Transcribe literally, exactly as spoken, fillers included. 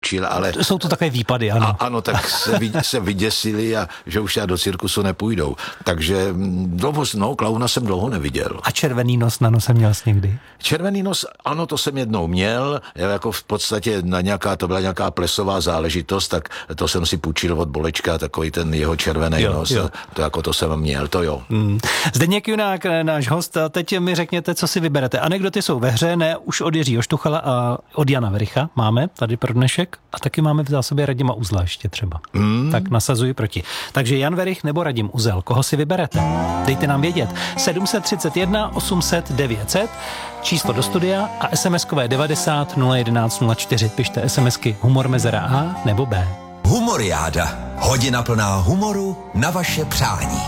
půjčil, ale... Jsou to takové výpady, ano. A, ano, tak se, vy, se vyděsili a že už já do cirkusu nepůjdou. Takže dlouho, no, klauna jsem dlouho neviděl. A červený nos na nose měl jsi někdy? Červený nos, ano, to jsem jednou měl, jako v podstatě na nějaká, to byla nějaká plesová záležitost, tak to jsem si půjčil od Bolečka, takový ten jeho červený jo, nos, jo. To jako to jsem měl, to jo. Hmm. Zdeněk Junák, náš host, teď mi řekněte, co si vyberete. Anekdoty jsou ve hře, ne už od Jiřího Štuchala a od Jana Vericha máme tady pro dnešek a taky máme v zásobě Radima Uzla ještě třeba. Hmm. Tak nasazuji proti. Takže Jan Verich nebo Radim Uzel, koho si vyberete? Dejte nám vědět. sedm set třicet jedna osm set devět set, číslo do studia a SMSkové devadesát nula jedenáct nula čtyři. Pište SMSky humor mezera A nebo B. Humoriáda. Hodina plná humoru na vaše přání.